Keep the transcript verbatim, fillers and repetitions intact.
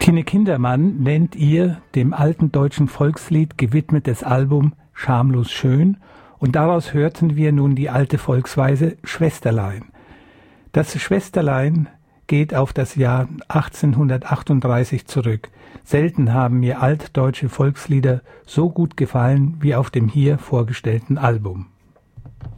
Tine Kindermann nennt ihr dem alten deutschen Volkslied gewidmetes Album Schamlos schön, und daraus hörten wir nun die alte Volksweise Schwesterlein. Das Schwesterlein geht auf das Jahr achtzehnhundertachtunddreißig zurück. Selten haben mir altdeutsche Volkslieder so gut gefallen wie auf dem hier vorgestellten Album.